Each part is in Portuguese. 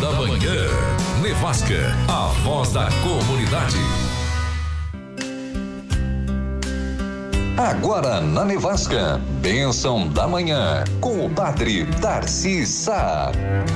da manhã. Nevasca, a voz da comunidade. Agora na Nevasca, bênção da manhã, com o padre Darcy Sá.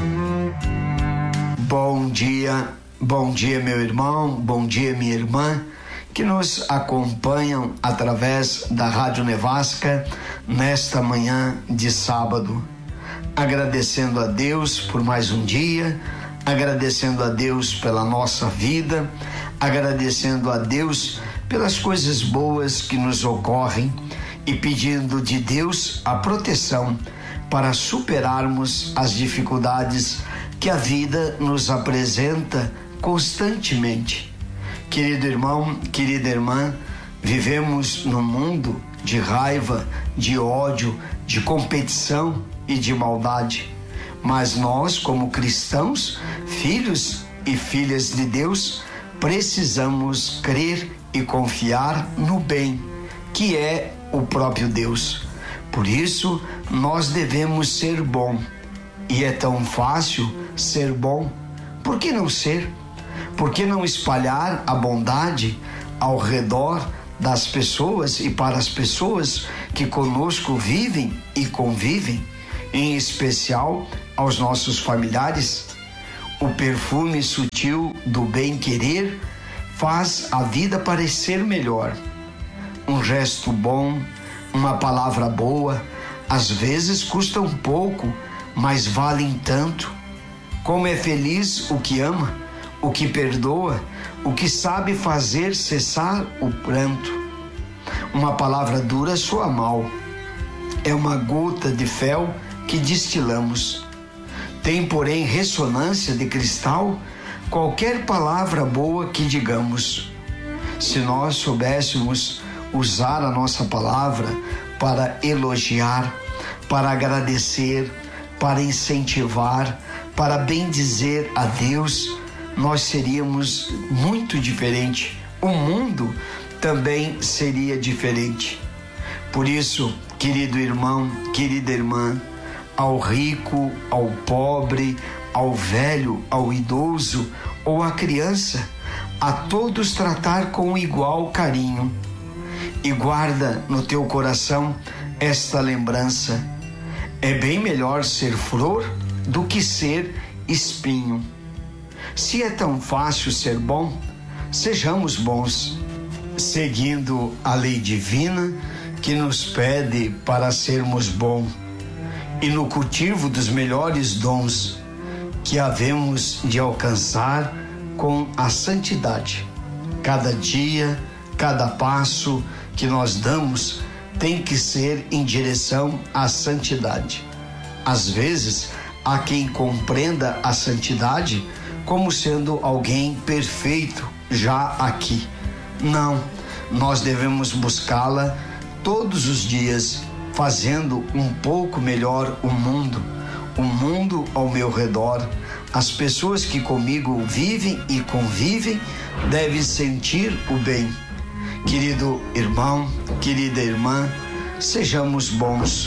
Bom dia meu irmão, bom dia minha irmã, que nos acompanham através da Rádio Nevasca nesta manhã de sábado. Agradecendo a Deus por mais um dia, agradecendo a Deus pela nossa vida, agradecendo a Deus pelas coisas boas que nos ocorrem e pedindo de Deus a proteção para superarmos as dificuldades que a vida nos apresenta constantemente. Querido irmão, querida irmã, vivemos num mundo de raiva, de ódio, de competição e de maldade. Mas nós, como cristãos, filhos e filhas de Deus, precisamos crer e confiar no bem, que é o próprio Deus. Por isso, nós devemos ser bom. E é tão fácil ser bom. Por que não ser? Por que não espalhar a bondade ao redor das pessoas e para as pessoas que conosco vivem e convivem, em especial aos nossos familiares? O perfume sutil do bem-querer faz a vida parecer melhor. Um gesto bom, uma palavra boa, às vezes custam pouco, mas valem tanto. Como é feliz o que ama, o que perdoa, o que sabe fazer cessar o pranto. Uma palavra dura soa mal. É uma gota de fel que destilamos. Tem, porém, ressonância de cristal qualquer palavra boa que digamos. Se nós soubéssemos usar a nossa palavra para elogiar, para agradecer, para incentivar, para bendizer a Deus, nós seríamos muito diferente. O mundo também seria diferente. Por isso, querido irmão, querida irmã, ao rico, ao pobre, ao velho, ao idoso ou à criança, a todos tratar com igual carinho. E guarda no teu coração esta lembrança: é bem melhor ser flor do que ser espinho. Se é tão fácil ser bom, sejamos bons, seguindo a lei divina que nos pede para sermos bons, e no cultivo dos melhores dons que havemos de alcançar com a santidade. Cada dia, cada passo que nós damos tem que ser em direção à santidade. Às vezes, há quem compreenda a santidade como sendo alguém perfeito já aqui. Não, nós devemos buscá-la todos os dias, fazendo um pouco melhor o mundo ao meu redor. As pessoas que comigo vivem e convivem devem sentir o bem. Querido irmão, querida irmã, sejamos bons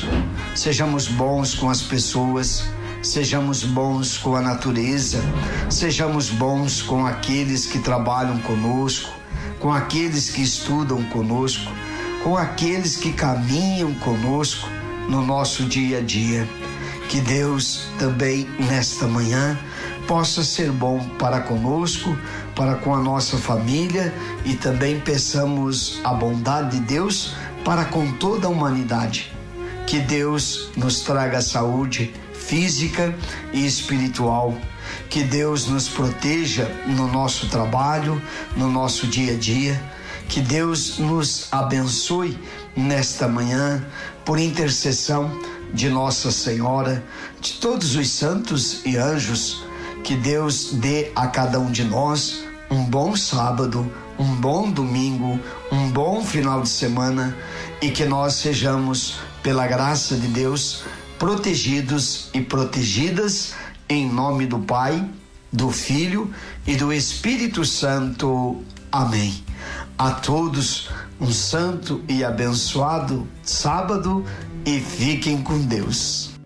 com as pessoas, sejamos bons com a natureza, sejamos bons com aqueles que trabalham conosco, com aqueles que estudam conosco, com aqueles que caminham conosco no nosso dia a dia. Que Deus também nesta manhã possa ser bom para conosco, para com a nossa família, e também peçamos a bondade de Deus para com toda a humanidade. Que Deus nos traga saúde física e espiritual. Que Deus nos proteja no nosso trabalho, no nosso dia a dia. Que Deus nos abençoe nesta manhã, por intercessão de Nossa Senhora, de todos os santos e anjos. Que Deus dê a cada um de nós um bom sábado, um bom domingo, um bom final de semana, e que nós sejamos, pela graça de Deus, protegidos e protegidas, em nome do Pai, do Filho e do Espírito Santo. Amém. A todos um santo e abençoado sábado, e fiquem com Deus.